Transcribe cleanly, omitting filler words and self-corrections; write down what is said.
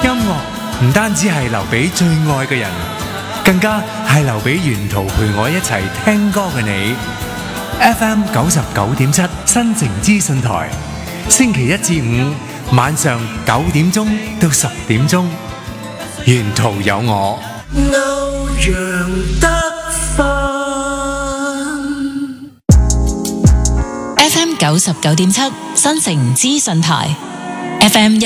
樂唔單止係留俾最愛嘅人，更加係留俾沿途陪我一齊聽歌嘅你。FM 99.7新城資訊台，星期一至五晚上9點鐘到10點鐘，沿途有我。歐陽德 FM 99.7新城資訊台，FM